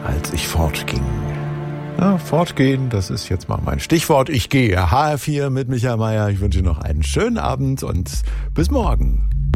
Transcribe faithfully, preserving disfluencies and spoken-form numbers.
als ich fortging. Ja, fortgehen, das ist jetzt mal mein Stichwort. Ich gehe. H R vier mit Michael Mayer. Ich wünsche noch einen schönen Abend und bis morgen.